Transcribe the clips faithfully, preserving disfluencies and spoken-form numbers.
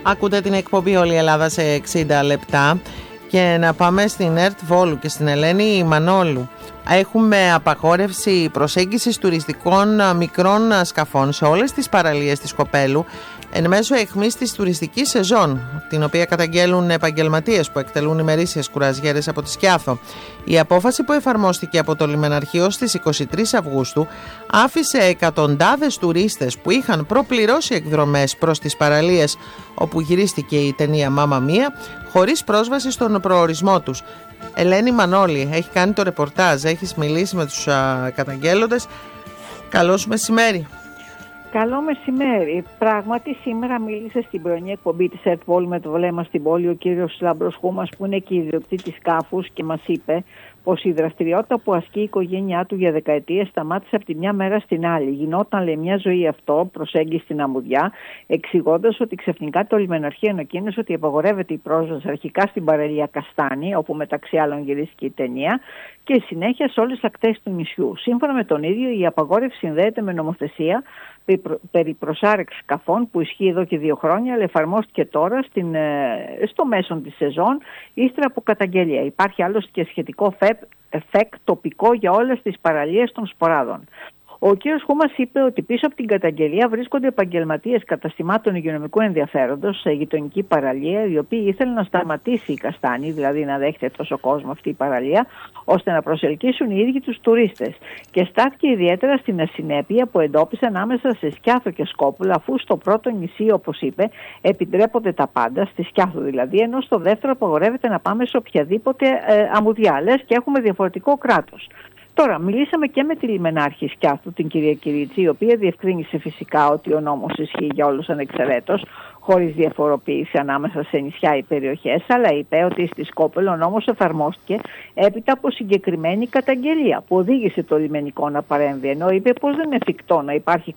Ακούτε την εκπομπή Όλη η Ελλάδα σε εξήντα λεπτά και να πάμε στην ΕΡΤ Βόλου και στην Ελένη Μανόλου. Έχουμε απαγόρευση προσέγγισης τουριστικών μικρών σκαφών σε όλες τις παραλίες της Κοπέλου εν μέσω αιχμής της τουριστικής σεζόν, την οποία καταγγέλουν επαγγελματίες που εκτελούν ημερήσιες κουραζιέρες από τη Σκιάθο. Η απόφαση που εφαρμόστηκε από το λιμεναρχείο στις είκοσι τρεις Αυγούστου άφησε εκατοντάδες τουρίστες που είχαν προπληρώσει εκδρομές προς τις παραλίες όπου γυρίστηκε η ταινία Μάμα Μία χωρίς πρόσβαση στον προορισμό τους. Ελένη Μανόλη έχει κάνει το ρεπορτάζ, έχεις μιλήσει με τους α, καταγγέλλοντες. Καλό σου μεσημέρι. Καλό μεσημέρι. Πράγματι, σήμερα μίλησε στην πρωινή εκπομπή της ΕΡΤ Βόλου με το βλέμμα στην πόλη ο κύριος Λάμπρος Χούμας, που είναι και ιδιοκτήτης σκάφους, και μας είπε πως η δραστηριότητα που ασκεί η οικογένειά του για δεκαετίες σταμάτησε από τη μια μέρα στην άλλη. Γινόταν, λέει, μια ζωή αυτό, προσέγγιση στην αμμουδιά, εξηγώντας ότι ξαφνικά το λιμεναρχείο ανακοίνωσε ότι απαγορεύεται η πρόσβαση αρχικά στην παραλία Καστάνη, όπου μεταξύ άλλων γυρίστηκε η ταινία, και συνέχεια σε όλες τις ακτές του νησιού. Σύμφωνα με τον ίδιο, η απαγόρευση συνδέεται με νομοθεσία περί προσάρεξης σκαφών που ισχύει εδώ και δύο χρόνια, αλλά εφαρμόστηκε τώρα στην, στο μέσον της σεζόν, ύστερα από καταγγελία. Υπάρχει άλλωστε και σχετικό εφέκ τοπικό για όλες τις παραλίες των Σποράδων. Ο κ. Χούμας είπε ότι πίσω από την καταγγελία βρίσκονται επαγγελματίες καταστημάτων υγειονομικού ενδιαφέροντος σε γειτονική παραλία, οι οποίοι ήθελαν να σταματήσει η Καστάνη, δηλαδή να δέχεται τόσο κόσμο αυτή η παραλία, ώστε να προσελκύσουν οι ίδιοι τους τουρίστες. Και στάθηκε ιδιαίτερα στην ασυνέπεια που εντόπισαν ανάμεσα σε Σκιάθο και Σκόπουλα, αφού στο πρώτο νησί, όπως είπε, επιτρέπονται τα πάντα, στη Σκιάθο δηλαδή, ενώ στο δεύτερο απαγορεύεται να πάμε σε οποιαδήποτε ε, αμμουδιά, λες και έχουμε διαφορετικό κράτος. Τώρα, μιλήσαμε και με τη λιμενάρχη Σκιάθου, την κυρία Κυρίτσι, η οποία διευκρίνησε φυσικά ότι ο νόμος ισχύει για όλους ανεξαιρέτως, χωρίς διαφοροποίηση ανάμεσα σε νησιά ή περιοχές, αλλά είπε ότι στη Σκόπελο ο νόμος εφαρμόστηκε έπειτα από συγκεκριμένη καταγγελία που οδήγησε το λιμενικό να παρέμβει, ενώ είπε πως δεν είναι εφικτό να υπάρχει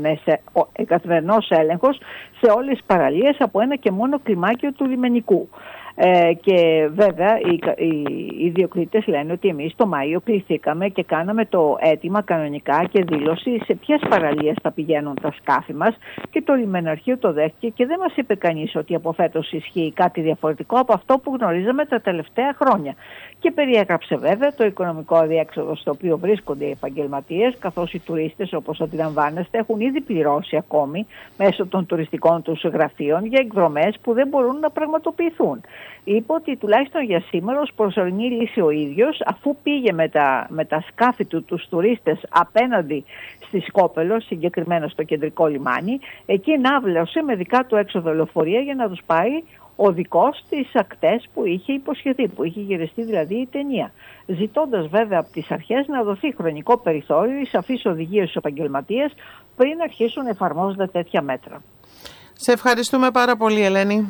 καθημερινός έλεγχος σε όλες τις παραλίες από ένα και μόνο κλιμάκιο του λιμενικού. Ε, και βέβαια οι, οι, οι ιδιοκτήτες λένε ότι εμείς το Μάιο κληθήκαμε και κάναμε το αίτημα κανονικά και δήλωση σε ποιες παραλίες θα πηγαίνουν τα σκάφη μας, και το λιμεναρχείο το δέχτηκε και δεν μας είπε κανείς ότι από φέτος ισχύει κάτι διαφορετικό από αυτό που γνωρίζαμε τα τελευταία χρόνια. Και περιέγραψε βέβαια το οικονομικό αδιέξοδο στο οποίο βρίσκονται οι επαγγελματίες, καθώς οι τουρίστες, όπως αντιλαμβάνεστε, έχουν ήδη πληρώσει ακόμη μέσω των τουριστικών τους γραφείων για εκδρομές που δεν μπορούν να πραγματοποιηθούν. Είπε ότι τουλάχιστον για σήμερα ως προσωρινή λύση ο ίδιος, αφού πήγε με τα, με τα σκάφη του τους τουρίστες απέναντι στη Σκόπελο, συγκεκριμένα στο κεντρικό λιμάνι, εκεί ναύλωσε με δικά του έξοδο λεωφορεία για να τους πάει οδικός στις ακτές που είχε υποσχεθεί, που είχε γυριστεί δηλαδή η ταινία. Ζητώντας βέβαια από τις αρχές να δοθεί χρονικό περιθώριο ή σαφείς οδηγίες στους επαγγελματίες πριν αρχίσουν να εφαρμόζονται τέτοια μέτρα. Σε ευχαριστούμε πάρα πολύ, Ελένη.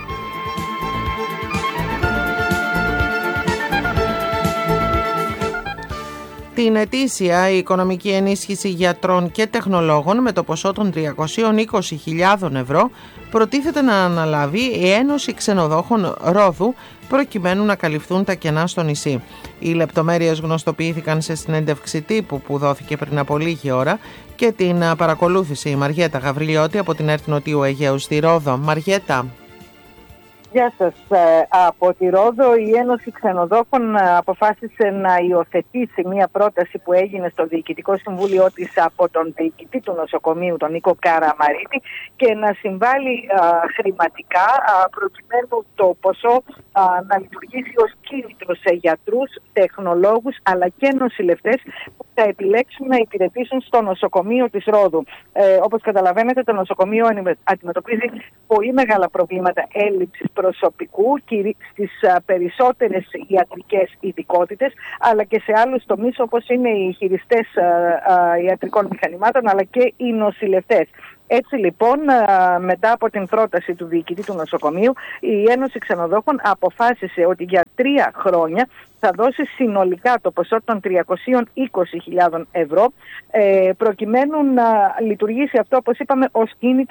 Την ετήσια οικονομική ενίσχυση γιατρών και τεχνολόγων με το ποσό των τριακόσιες είκοσι χιλιάδες ευρώ προτίθεται να αναλάβει η Ένωση Ξενοδόχων Ρόδου, προκειμένου να καλυφθούν τα κενά στο νησί. Οι λεπτομέρειες γνωστοποιήθηκαν σε συνέντευξη τύπου που δόθηκε πριν από λίγη ώρα και την παρακολούθησε η Μαριέτα Γαβριλιώτη από την ΕΡΤ Νοτιού Αιγαίου στη Ρόδο. Μαριέτα. Γεια σας. Από τη Ρόδο η Ένωση Ξενοδόχων αποφάσισε να υιοθετήσει μια πρόταση που έγινε στο Διοικητικό Συμβούλιο της από τον διοικητή του νοσοκομείου, τον Νίκο Καραμαρίτη, και να συμβάλλει α, χρηματικά α, προκειμένου το ποσό α, να λειτουργήσει ως κίνητρο σε γιατρούς, τεχνολόγους αλλά και νοσηλευτές που θα επιλέξουν να υπηρετήσουν στο νοσοκομείο της Ρόδου. Ε, όπως καταλαβαίνετε, το νοσοκομείο αντιμετωπίζει πολύ μεγάλα προβλήματα έλλειψης προσωπικού στις περισσότερες ιατρικές ειδικότητες, αλλά και σε άλλους τομείς όπως είναι οι χειριστές ιατρικών μηχανημάτων αλλά και οι νοσηλευτές. Έτσι λοιπόν, μετά από την πρόταση του διοικητή του νοσοκομείου, η Ένωση Ξενοδόχων αποφάσισε ότι για τρία χρόνια θα δώσει συνολικά το ποσό των τριακόσιες είκοσι χιλιάδες ευρώ, προκειμένου να λειτουργήσει αυτό, όπως είπαμε, ως κίνητρο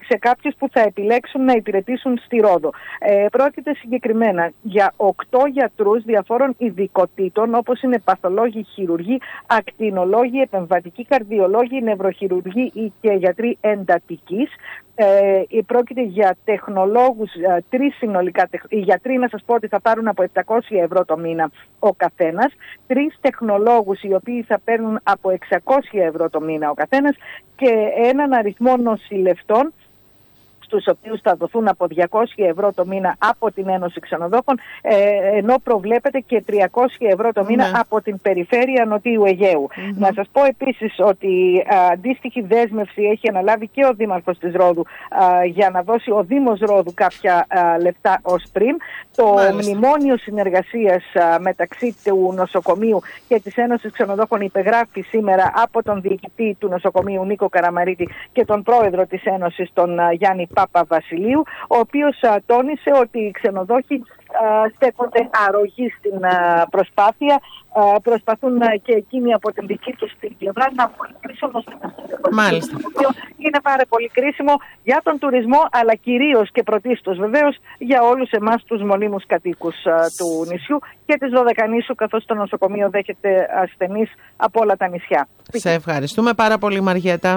σε κάποιους που θα επιλέξουν να υπηρετήσουν στη Ρόδο. Ε, πρόκειται συγκεκριμένα για οκτώ γιατρούς διαφόρων ειδικοτήτων, όπως είναι παθολόγοι, χειρουργοί, ακτινολόγοι, επεμβατικοί καρδιολόγοι, νευροχειρουργοί και γιατροί εντατικής. Ε, πρόκειται για τεχνολόγους, ε, τρεις συνολικά. Οι γιατροί, να σας πω ότι θα πάρουν από επτακόσια ευρώ το μήνα ο καθένας, τρεις τεχνολόγους οι οποίοι θα παίρνουν από εξακόσια ευρώ το μήνα ο καθένας και έναν αριθμό νοσηλευτών, στους οποίους θα δοθούν από διακόσια ευρώ το μήνα από την Ένωση Ξενοδόχων, ε, ενώ προβλέπεται και τριακόσια ευρώ το μήνα ναι. από την περιφέρεια Νοτιού Αιγαίου. Mm-hmm. Να σας πω επίσης ότι α, αντίστοιχη δέσμευση έχει αναλάβει και ο Δήμαρχος της Ρόδου α, για να δώσει ο Δήμος Ρόδου κάποια α, λεφτά ως πριν. Το Μάλιστα. μνημόνιο συνεργασίας α, μεταξύ του νοσοκομείου και της Ένωσης Ξενοδόχων υπεγράφει σήμερα από τον διοικητή του νοσοκομείου Νίκο Καραμαρίτη και τον πρόεδρο της Ένωσης, τον α, Γιάννη Παπαβασιλείου, ο οποίος α, τόνισε ότι οι ξενοδόχοι α, στέκονται αρρωγοί στην α, προσπάθεια, α, προσπαθούν α, και εκείνοι από την δική τους την πλευρά να βοηθήσουν. Μάλιστα. Είναι πάρα πολύ κρίσιμο για τον τουρισμό, αλλά κυρίως και πρωτίστως βεβαίως για όλους εμάς τους μονίμους κατοίκους α, του νησιού και της Δωδεκανήσου, καθώς το νοσοκομείο δέχεται ασθενείς από όλα τα νησιά. Σε ευχαριστούμε πάρα πολύ, Μαριέτα.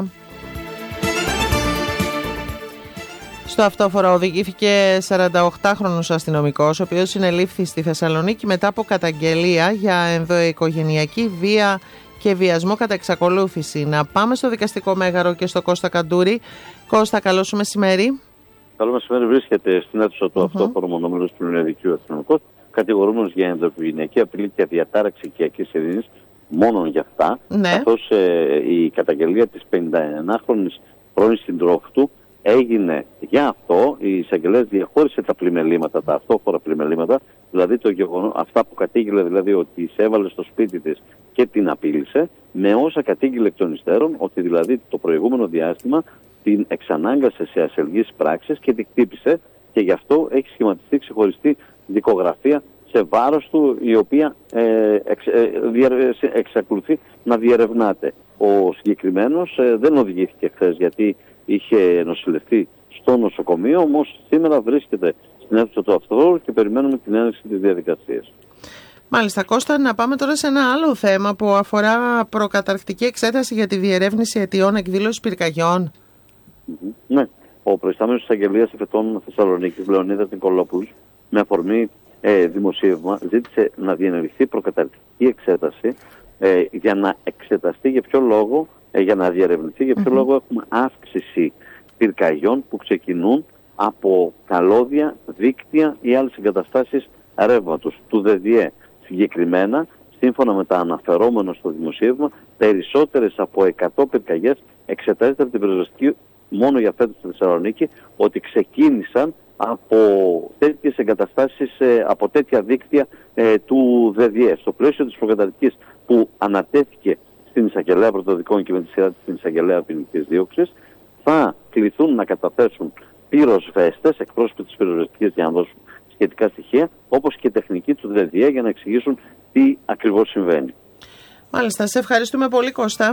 Στο αυτόφορο οδηγήθηκε σαρανταοκτάχρονος αστυνομικός, ο οποίος συνελήφθη στη Θεσσαλονίκη μετά από καταγγελία για ενδοοικογενειακή βία και βιασμό κατά εξακολούθηση. Να πάμε στο δικαστικό μέγαρο και στο Κώστα Καντούρη. Κώστα, καλό σου μεσημέρι. Καλό μεσημέρι. Βρίσκεται στην αίθουσα του uh-huh. αυτόφορου μονομερούς πλημμυρικού αστυνομικού, κατηγορούμενος για ενδοοικογενειακή απειλή και διατάραξη οικιακής ειρήνης, μόνον για αυτά, ναι. καθώς ε, η καταγγελία της πενηνταεννάχρονης πρώην συντρόφου του έγινε για αυτό. Η εισαγγελέας διαχώρισε τα πλημελήματα, τα αυτόφορα πλημελήματα, δηλαδή το γεγονό, αυτά που κατήγγειλε, δηλαδή ότι εισέβαλε στο σπίτι της και την απείλησε, με όσα κατήγγειλε εκ των υστέρων, ότι δηλαδή το προηγούμενο διάστημα την εξανάγκασε σε ασελγείς πράξεις και την χτύπησε, και γι' αυτό έχει σχηματιστεί ξεχωριστή δικογραφία σε βάρος του, η οποία ε, εξ, ε, διερε, εξακολουθεί να διερευνάται. Ο συγκεκριμένος ε, δεν οδηγήθηκε χθες γιατί είχε νοσηλευτεί στο νοσοκομείο, όμως σήμερα βρίσκεται στην αίθουσα του αυτοφόρου και περιμένουμε την έναρξη της διαδικασίας. Μάλιστα, Κώστα, να πάμε τώρα σε ένα άλλο θέμα που αφορά προκαταρκτική εξέταση για τη διερεύνηση αιτιών εκδήλωσης πυρκαγιών. Mm-hmm. Ναι, ο προϊστάμενος της Αγγελίας Εφετών Θεσσαλονίκης, Λεωνίδας Νικολόπουλος, με αφορμή ε, δημοσίευμα, ζήτησε να διενεργηθεί προκαταρκτική εξέταση ε, για να εξεταστεί για ποιο λόγο, ε, για να διερευνηθεί για ποιο mm-hmm. λόγο έχουμε αύξηση πυρκαγιών που ξεκινούν από καλώδια, δίκτυα ή άλλες εγκαταστάσεις ρεύματος του ΔΔΕ. Συγκεκριμένα, σύμφωνα με τα αναφερόμενα στο δημοσίευμα, περισσότερες από εκατό πυρκαγιές εξετάζεται από την πυροσβεστική μόνο για φέτος στη Θεσσαλονίκη, ότι ξεκίνησαν από τέτοιες εγκαταστάσεις, από τέτοια δίκτυα ε, του ΔΔΕ. Στο πλαίσιο της προκαταρκτικής που ανατέθηκε στην Εισαγγελέα Πρωτοδικών και με τη σειρά της στην Εισαγγελέα Ποινικής Δίωξης, θα κληθούν να καταθέσουν πυροσβέστες, εκπρόσωποι της πυροσβεστικής, για να δώσουν σχετικά στοιχεία, όπως και τεχνικοί του ΔΔΕ, για να εξηγήσουν τι ακριβώς συμβαίνει. Μάλιστα, σε ευχαριστούμε πολύ, Κώστα.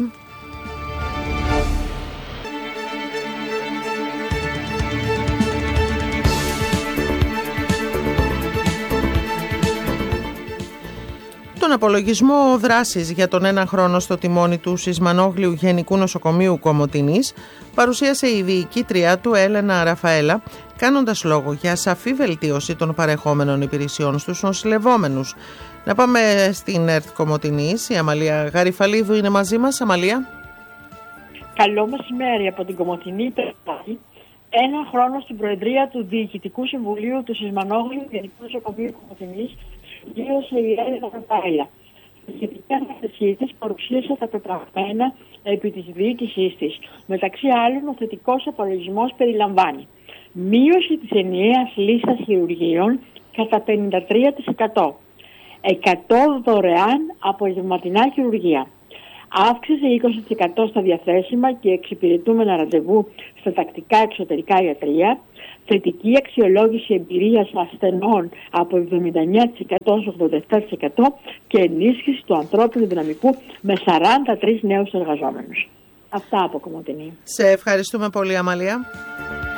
Τον απολογισμό δράσης για τον ένα χρόνο στο τιμόνι του Σισμανόγλιου Γενικού Νοσοκομείου Κομοτηνής παρουσίασε η διοικήτρια του Έλενα Ραφαέλα, κάνοντας λόγο για σαφή βελτίωση των παρεχόμενων υπηρεσιών στους νοσηλευόμενους. Να πάμε στην ΕΡΤ Κομοτηνής. Η Αμαλία Γαριφαλίδου είναι μαζί μας. Αμαλία. Καλό μεσημέρι από την Κομοτηνή. Ένα χρόνο στην Προεδρία του Διοικητικού Συμβουλίου του Σισμανόγλιου Γενικού Νοσοκομείου Κομοτηνής δήλωσε η Έλενα Ραφαέλα. Η σχετική ανακοίνωσή της παρουσίασε τα πεπραγμένα επί της διοίκησής της. Μεταξύ άλλων, ο θετικός απολογισμός περιλαμβάνει μείωση της ενιαίας λίστας χειρουργείων κατά πενήντα τρία τοις εκατό, εκατό δωρεάν απογευματινά χειρουργία, αύξηση είκοσι τοις εκατό στα διαθέσιμα και εξυπηρετούμενα ραντεβού στα τακτικά εξωτερικά ιατρεία, θετική αξιολόγηση εμπειρίας ασθενών από εβδομήντα εννέα τοις εκατό στους ογδόντα επτά τοις εκατό και ενίσχυση του ανθρώπινου δυναμικού με σαράντα τρεις νέους εργαζόμενους. Αυτά από Κομοτηνή. Σε ευχαριστούμε πολύ, Αμαλία.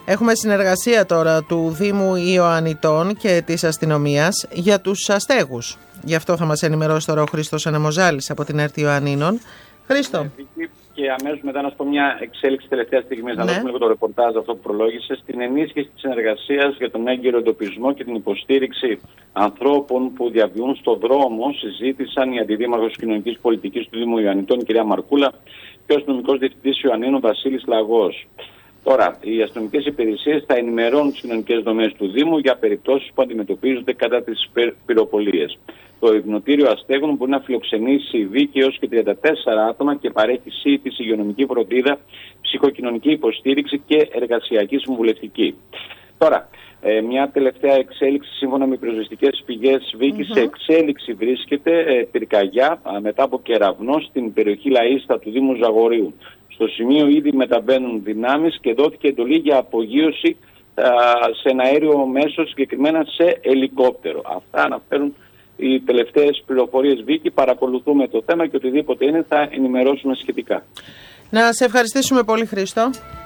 Έχουμε συνεργασία τώρα του Δήμου Ιωαννιτών και της αστυνομίας για τους αστέγους. Γι' αυτό θα μας ενημερώσει τώρα ο Χρήστος Ανεμοζάλης από την ΕΡΤ Ιωαννίνων. Χρήστο. Και αμέσως μετά να σου πω μια εξέλιξη τελευταία στιγμή, ναι. να δώσουμε λίγο το ρεπορτάζ αυτό που προλόγησε, στην ενίσχυση της συνεργασίας για τον έγκαιρο εντοπισμό και την υποστήριξη ανθρώπων που διαβιούν στον δρόμο, συζήτησαν η Αντιδήμαρχος Κοινωνικής Πολιτικής του Δήμου Ιωαννιτών, η κυρία Μαρκούλα, και ο αστυνομικός διευθυντής Ιωαννίνων, Βασίλης Λαγός. Τώρα, οι αστυνομικές υπηρεσίες θα ενημερώνουν τις κοινωνικές δομές του Δήμου για περιπτώσεις που αντιμετωπίζονται κατά τις πυροπολίες. Το υπνοτήριο αστέγων μπορεί να φιλοξενήσει δίκαιος και τριάντα τέσσερα άτομα και παρέχει σύντηση, υγειονομική φροντίδα, ψυχοκοινωνική υποστήριξη και εργασιακή συμβουλευτική. Τώρα, ε, μια τελευταία εξέλιξη σύμφωνα με πυροσβεστικές πηγές Βίκη, mm-hmm. σε εξέλιξη βρίσκεται ε, πυρκαγιά ε, μετά από κεραυνό στην περιοχή Λαΐστα του Δήμου Ζαγορείου. Στο σημείο ήδη μεταβαίνουν δυνάμεις και δόθηκε εντολή για απογείωση ε, σε ένα αέριο μέσο, συγκεκριμένα σε ελικόπτερο. Αυτά αναφέρουν οι τελευταίες πληροφορίες, Βίκη. Παρακολουθούμε το θέμα και οτιδήποτε είναι θα ενημερώσουμε σχετικά. Να σε ευχαριστήσουμε πολύ, Χρήστο.